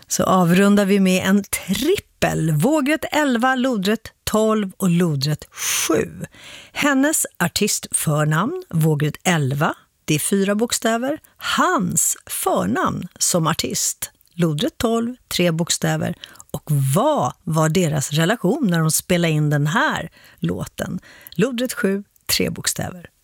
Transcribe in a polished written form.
Så avrundar vi med en trippel. Vågrätt 11, lodrätt 12 och lodrätt 7. Hennes artistförnamn, vågrätt 11, det är 4 bokstäver. Hans förnamn som artist, lodrätt 12, 3 bokstäver. Och vad var deras relation när de spelade in den här låten? Lodrätt 7, 3 bokstäver.